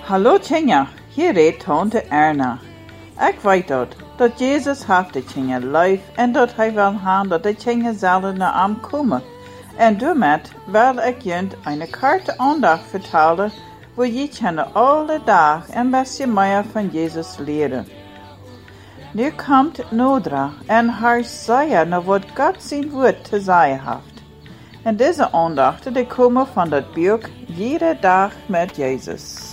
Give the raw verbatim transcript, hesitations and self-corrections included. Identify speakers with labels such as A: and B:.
A: Hallo Tjenja, hier redt tante Erna. Ik weet dat, dat Jezus heeft de Tjenja lief en dat hij wil gaan dat de Tjenja zullen naar hem komen. En daarmee wil ik jullie een korte aandacht vertellen, waar je kan alle dag een beetje meer van Jezus leren. Nu komt Nodra en haar zeggen naar wat God zijn woord te zeggen heeft. En deze aandachten die komen van dat boek Iedere Dag met Jezus.